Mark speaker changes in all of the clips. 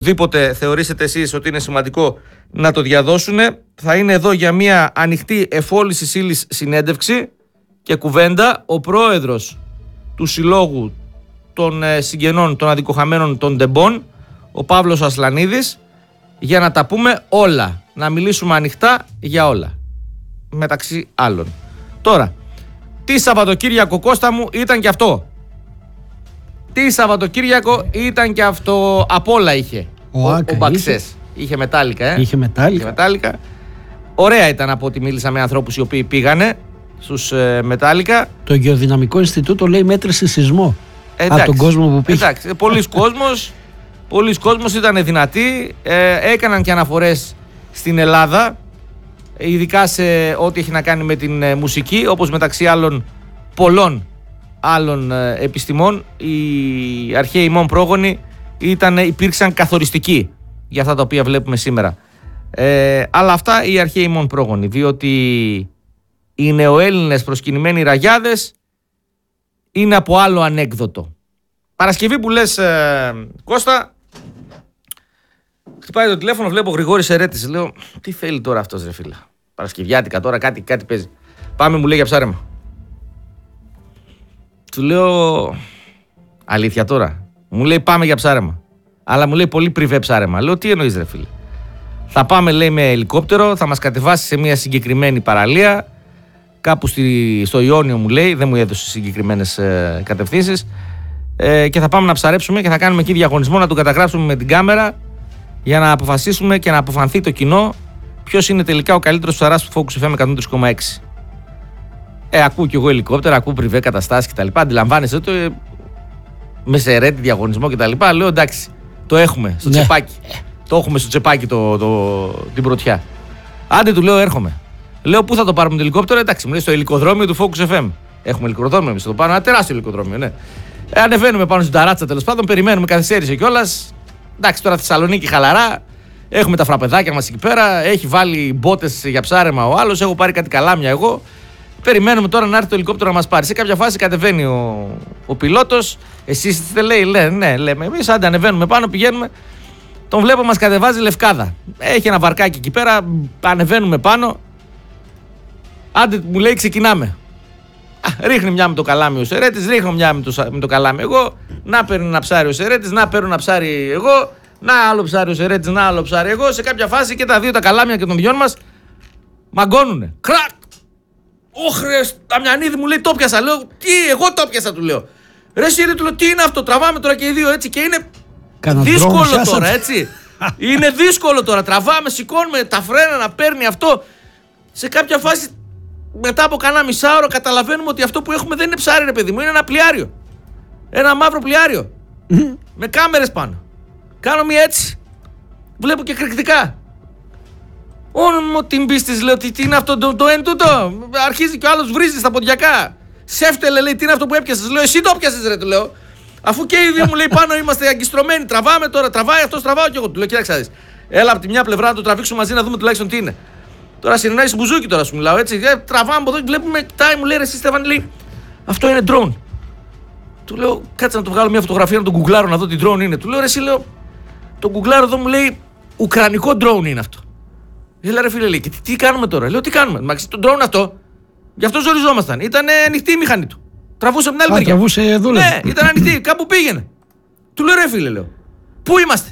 Speaker 1: οτιδήποτε θεωρήσετε εσείς ότι είναι σημαντικό να το διαδώσουν. Θα είναι εδώ για μια ανοιχτή εφόλησης ύλης συνέντευξη και κουβέντα ο πρόεδρος του Συλλόγου των Συγγενών των Αδικοχαμένων των Ντεμπών, ο Παύλος Ασλανίδης, για να τα πούμε όλα, να μιλήσουμε ανοιχτά για όλα, μεταξύ άλλων. Τώρα, τι Σαββατοκύριακο, Κώστα μου, ήταν και αυτό. Τι Σαββατοκύριακο ήταν και αυτό. Απ' όλα είχε ο Μπαξές. Είχε μετάλλικα,
Speaker 2: Είχε μετάλλικα.
Speaker 1: Ωραία ήταν από ό,τι μίλησα με ανθρώπους οι οποίοι πήγανε στους μετάλλικα.
Speaker 2: Το Γεωδυναμικό Ινστιτούτο λέει μέτρησε σεισμό. Από τον κόσμο που πήγε.
Speaker 1: Εντάξει, πολλοί κόσμος ήταν δυνατοί. Έκαναν και αναφορές στην Ελλάδα, ειδικά σε ό,τι έχει να κάνει με την μουσική, όπως μεταξύ άλλων πολλών άλλων επιστημών, οι αρχαίοι ημών πρόγονοι υπήρξαν καθοριστικοί για αυτά τα οποία βλέπουμε σήμερα. Αλλά αυτά οι αρχαίοι ημών πρόγονοι, διότι οι νεοέλληνες προσκυνημένοι ραγιάδες είναι από άλλο ανέκδοτο. Παρασκευή που λες, Κώστα, χτυπάει το τηλέφωνο, βλέπω Γρηγόρης Ερέτης. Λέω, τι θέλει τώρα αυτός, ρε φίλα. Παρασκευιάτικα τώρα, κάτι παίζει. Πάμε, μου λέει, για ψάρεμα. Του λέω, αλήθεια τώρα. Μου λέει, πάμε για ψάρεμα. Αλλά μου λέει, πολύ πριβέ ψάρεμα. Λέω, τι εννοείς, ρε φίλε. Θα πάμε, λέει, με ελικόπτερο, θα μας κατεβάσει σε μια συγκεκριμένη παραλία, κάπου στο Ιόνιο, μου λέει, δεν μου έδωσε συγκεκριμένες κατευθύνσεις, και θα πάμε να ψαρέψουμε και θα κάνουμε εκεί διαγωνισμό, να τον καταγράψουμε με την κάμερα για να αποφασίσουμε και να αποφανθεί το κοινό ποιος είναι τελικά ο καλύτερος ψαράς του Focus FM 103,6. Ακούω κι εγώ ελικόπτερα, ακούω πριβέ καταστάσεις κτλ. Αντιλαμβάνεσαι το, με σερέτη διαγωνισμό κτλ. Λέω, εντάξει, το έχουμε στο τσεπάκι. Το έχουμε στο τσεπάκι την πρωτιά. Άντε, του λέω, έρχομαι. Λέω, πού θα το πάρουμε το ελικόπτερο? Εντάξει, μου λέει, στο ελικοδρόμιο του Focus FM. Έχουμε ελικοδρόμιο εμείς εδώ πάνω, ένα τεράστιο ελικοδρόμιο, ναι. Ανεβαίνουμε πάνω στην ταράτσα, τέλος πάντων, περιμένουμε, καθυστέρησε κιόλας. Εντάξει, τώρα Θεσσαλονίκη χαλαρά. Έχουμε τα φραπεδάκια μας εκεί πέρα. Έχει βάλει μπότες για ψάρεμα ο άλλος. Έχω πάρει κάτι καλάμια εγώ. Περιμένουμε τώρα να έρθει το ελικόπτερο να μας πάρει. Σε κάποια φάση κατεβαίνει ο πιλότος. Εσείς τι λέει? Ναι, λέμε εμείς. Άντε, ανεβαίνουμε πάνω, πηγαίνουμε. Τον βλέπω, μας κατεβάζει Λευκάδα. Έχει ένα βαρκάκι εκεί πέρα. Ανεβαίνουμε πάνω. Άντε, μου λέει, ξεκινάμε. Ρίχνει μια με το καλάμι ο Σερέτης, ρίχνω μια με το καλάμι εγώ. Να παίρνει ένα ψάρι ο Σερέτης, να παίρνω ένα ψάρι εγώ. Να άλλο ψάρι ο Σερέτης, να άλλο ψάρι εγώ. Σε κάποια φάση και τα δύο τα καλάμια και των δυο μας μαγκώνουνε. Κρακ! Όχρε, Ταμιανίδη, μου λέει, το πιάσα. Λέω, τι, εγώ το πιάσα, του λέω. Ρε Σύρι, του λέω, τι είναι αυτό? Τραβάμε τώρα και οι δύο έτσι και είναι δύσκολο τώρα, έτσι. Είναι δύσκολο τώρα. Τραβάμε, σηκώνουμε τα φρένα να παίρνει αυτό. Σε κάποια φάση, μετά από κανένα μισάωρο, καταλαβαίνουμε ότι αυτό που έχουμε δεν είναι ψάρι, ρε παιδί μου, είναι ένα πλοιάριο. Ένα μαύρο πλοιάριο. Με κάμερες πάνω. Κάνω μία έτσι. Βλέπω και εκρηκτικά. Όνομο την πίστης, λέω, τι είναι αυτό το εν τούτο? Αρχίζει και ο άλλος βρίζει στα ποντιακά. Σέφτελε, λέει, τι είναι αυτό που έπιασες? Λέω, εσύ το έπιασες, ρε, του λέω. Αφού και οι δύο, μου λέει, πάνω είμαστε αγκιστρωμένοι. Τραβάμε τώρα, τραβάει αυτός, τραβάω κι εγώ. Του λέω, κοίταξε να δεις. Έλα από τη μια πλευρά να το τραβήξουμε μαζί να δούμε τουλάχιστον τι είναι. Τώρα συνεννάει μπουζούκι τώρα, σου μιλάω έτσι. Τραβάμε από εδώ και βλέπουμε, κοιτάει, μου λέει, ρε, εσύ Στέφανη, λέει, αυτό είναι drone. Του λέω, κάτσε να το βγάλω μια φωτογραφία να τον γκουγκλάρω να δω τι drone είναι. Του λέω, ρε, εσύ, λέω, το γκουγκλάρω εδώ, μου λέει, ουκρανικό drone είναι αυτό. Λέει, ρε φίλε, λέει, και τι κάνουμε τώρα? Λέω, τι κάνουμε? Μαξί, το drone αυτό, γι' αυτό ζοριζόμασταν. Ήταν ανοιχτή η μηχανή του. Τραβούσε από την άλλη μεριά.
Speaker 2: Τραβούσε εδώ,
Speaker 1: ναι, ήταν ανοιχτή, κάπου πήγαινε. Του λέω, ρε φίλε, λέω, πού είμαστε?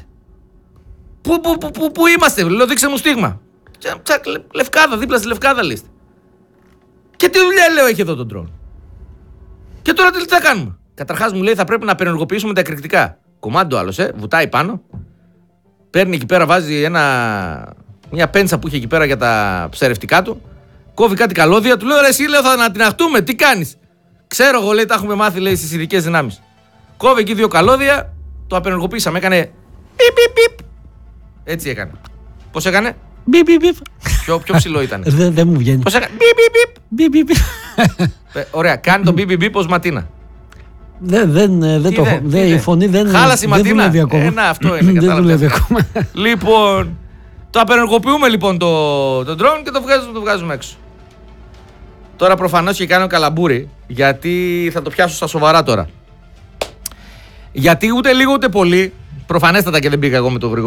Speaker 1: Πού είμαστε? Λέω, δείξε μου στίγμα. Τσακ, Λευκάδα, δίπλα στη Λευκάδα, λύστε. Και τι δουλειά, λέω, έχει εδώ τον drone? Και τώρα τι θα κάνουμε? Καταρχάς, μου λέει, θα πρέπει να απενεργοποιήσουμε τα εκρηκτικά. Κομμάντο άλλος, βουτάει πάνω. Παίρνει εκεί πέρα, βάζει μια πέντσα που είχε εκεί πέρα για τα ψερευτικά του. Κόβει κάτι καλώδια, του λέω, ρε, εσύ, λέω, θα ανατιναχτούμε, τι κάνεις? Ξέρω εγώ, λέει, τα έχουμε μάθει, λέει, στις ειδικές δυνάμεις. Κόβει εκεί δύο καλώδια, το απενεργοποίησαμε, έκανε. Πιπ. Έτσι έκανε. Πώς έκανε?
Speaker 2: Πιπ.
Speaker 1: Πιο ψηλό ήταν.
Speaker 2: Δεν μου βγαίνει.
Speaker 1: Πώς έκανε? Πιπ. Ωραία, κάνει το πιπ ως Ματίνα.
Speaker 2: Δεν το έχω. Η φωνή δεν δουλεύει ακόμα.
Speaker 1: Αυτό είναι.
Speaker 2: Δεν δουλεύει ακόμα.
Speaker 1: Λοιπόν, το απενεργοποιούμε λοιπόν το drone και το βγάζουμε έξω. Τώρα προφανώς και κάνω καλαμπούρι, γιατί θα το πιάσω στα σοβαρά τώρα. Γιατί ούτε λίγο ούτε πολύ Προφανέστατα και δεν πήγα εγώ με τον Γρηγόρη.